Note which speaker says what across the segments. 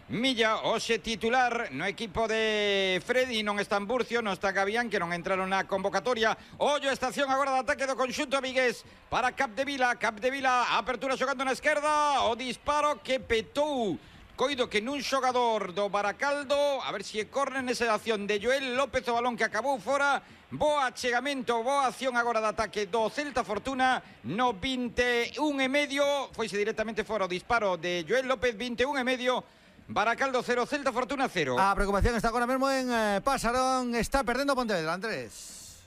Speaker 1: Milla, hoxe titular no equipo de Freddy. Non está Amburcio, non está Gavián, que non entraron na convocatoria. Ollo, estación agora de ataque do conxunto vigués para Capdevila. Capdevila, apertura xogando na esquerda. O disparo que petou, coido que nun xogador do Baracaldo. A ver se corre nesa acción de Joel López, o balón que acabou fora. Boa chegamento, boa acción agora de ataque do Celta Fortuna no 21,5. Foise directamente fora o disparo de Joel López. 21,5. Baracaldo 0, Celta Fortuna 0.
Speaker 2: A preocupación está agora mesmo en Pasarón. Está perdendo Pontevedra, Andrés.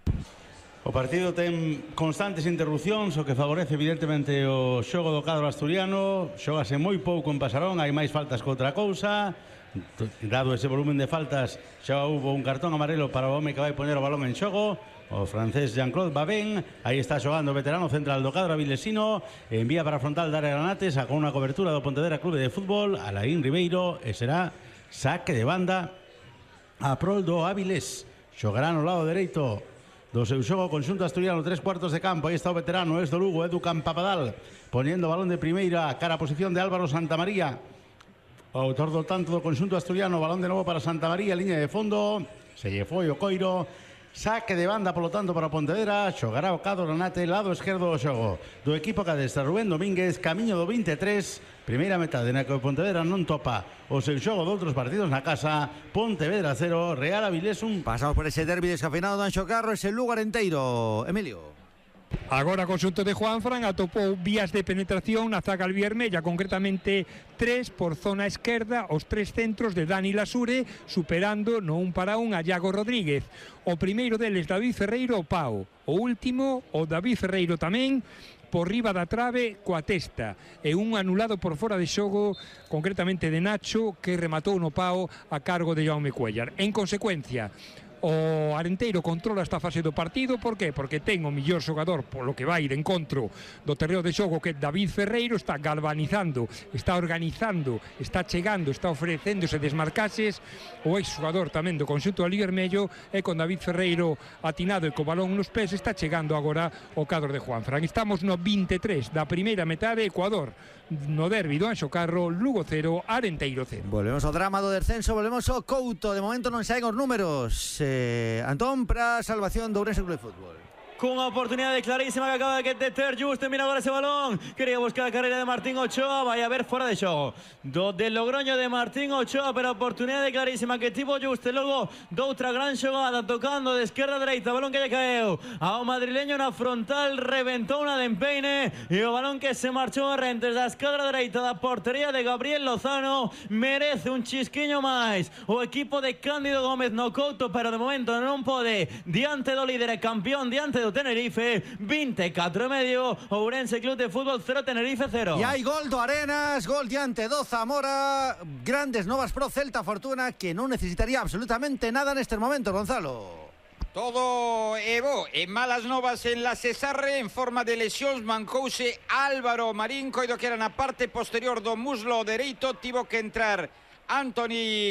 Speaker 3: O partido ten constantes interrupcións, o que favorece evidentemente o xogo do cadro asturiano. Xógase moi pouco en Pasarón, hai máis faltas que outra cousa. Dado ese volumen de faltas, xa houve un cartón amarelo para o home que vai poñer o balón en xogo, o francés Jean-Claude Babén. Aí está xogando o veterano central do cadro avilesino. Envía para a frontal da área Granate, sacou unha cobertura do Pontevedra Clube de Fútbol, Alain Ribeiro, e será saque de banda a prol do Avilés. Xogará no lado dereito do seu xogo conxunto asturiano, 3/4 de campo. Aí está o veterano, es do Lugo, Edu Campapadal, poñendo o balón de primeira cara a posición de Álvaro Santamaría, o autor do tanto do conxunto asturiano. Balón de novo para Santamaría, liña de fondo, se lle foi o coiro. Saque de banda, polo tanto, para Pontevedra. Xogará o cadro Granate, lado esquerdo do xogo do equipo que adestra Rubén Domínguez, camiño do 23. Primeira metade na que o Pontevedra non topa o seu xogo de outros partidos na casa. Pontevedra 0, Real Avilés 1.
Speaker 2: Pasamos por ese derbi descafeinado do Anxo Carro, ese lugar enteiro. Emilio.
Speaker 4: Agora o conxunto de Juanfran atopou vías de penetración na zaga albiermella, concretamente 3 por zona esquerda, os 3 centros de Dani Lasure, superando no 1-1 a Iago Rodríguez. O primeiro deles, David Ferreiro, o pau. O último, o David Ferreiro tamén, por riba da trave coa testa, e un anulado por fora de xogo, concretamente de Nacho, que rematou no pau a cargo de Jaume Cuellar. En consecuencia, o Arenteiro controla esta fase do partido. Por qué? Porque ten o mellor xogador polo que vai de encontro do terreo de xogo, que David Ferreiro. Está galvanizando, está organizando, está chegando, está ofrecéndose desmarcases. O ex xogador tamén do conxunto albivermello, e con David Ferreiro atinado e co balón nos pés, está chegando agora o cadro de Juanfran. Estamos no 23 da primeira metade. Ecuador no derbi do Anxo Carro, Lugo 0, Arenteiro 0.
Speaker 2: Volvemos ao drama do descenso, volvemos ao Couto. De momento non saen os números. Antón, para a salvación do Ourense Club de Fútbol.
Speaker 5: Cunha oportunidade clarísima que acaba de ter Juste. Mira agora ese balón, quería buscar a carreira de Martín Ochoa. Vai a ver fora de xogo do de Logroño de Martín Ochoa, pero a oportunidade clarísima que tivo Juste logo doutra gran xogada, tocando de esquerda a dereita, balón que lle caeu ao madrileño na frontal, reventou na de empeine, e o balón que se marchou a rentes da esquerda dereita da portería de Gabriel Lozano. Merece un chisquiño máis o equipo de Cándido Gómez no Couto, pero de momento non pode diante do líder e campeón, diante do Tenerife. 24,5, Ourense Club de Fútbol 0, Tenerife 0.
Speaker 2: E hai gol do Arenas, gol diante do Zamora. Grandes novas pro Celta Fortuna, que non necesitaría absolutamente nada nestes momentos, Gonzalo.
Speaker 1: Todo bo, e malas novas en la Cesarre, en forma de lesións. Mancouse Álvaro Marín, coido que era na parte posterior do muslo dereito. Tivo que entrar Aldrin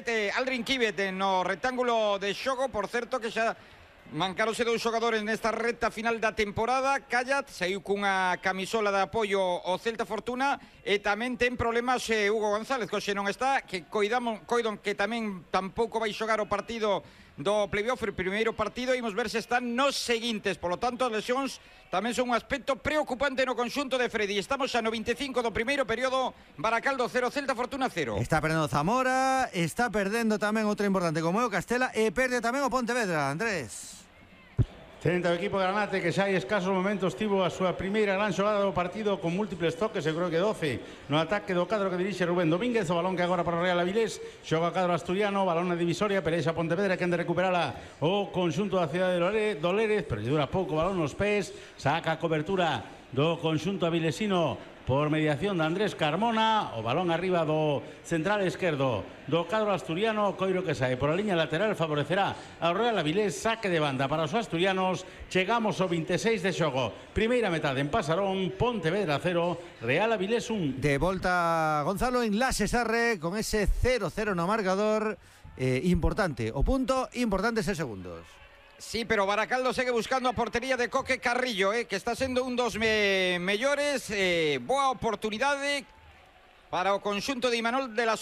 Speaker 1: Kibet no rectángulo de xogo. Por certo que xa mancaronse 2 xogadores nesta recta final da temporada. Callat saiu cunha camisola de apoio ao Celta Fortuna, e tamén ten problemas Hugo González, que hoxe non está, que coidon que tamén tampouco vai xogar o partido do playoff, o primeiro partido. Imos ver se están nos seguintes. Por lo tanto, as lesións tamén son un aspecto preocupante no conxunto de Freddy. Estamos xa no 25 do primeiro período. Baracaldo 0, Celta Fortuna 0.
Speaker 2: Está perdendo Zamora, está perdendo tamén outra importante como é o Castela, e perde tamén o Pontevedra, Andrés.
Speaker 3: Tenta o equipo Granate, que xa hai escasos momentos tivo a súa primeira gran xogada do partido, con múltiples toques, eu creo que 12 no ataque do cadro que dirixe Rubén Domínguez. O balón que agora para o Real Avilés, xoga o cadro asturiano, balón na divisoria, perexa Pontevedra, que han de recuperala o conxunto da cidade de Dolérez, pero lle dura pouco, balón nos pés, saca a cobertura do conxunto avilesino por mediación de Andrés Carmona. O balón arriba do central esquerdo do cadro asturiano, coiro que sae por a liña lateral, favorecerá ao Real Avilés. Saque de banda para os asturianos. Chegamos ao 26 de xogo, primeira metade en Pasarón. Pontevedra 0, Real Avilés 1.
Speaker 2: De volta Gonzalo en la Cesarre, con ese 0-0 no marcador. Importante o punto, importantes 6 segundos.
Speaker 1: Sí, pero Baracaldo segue buscando a portería de Coque Carrillo, que está sendo un dos mellores. Boa oportunidade para o conxunto de Imanol de la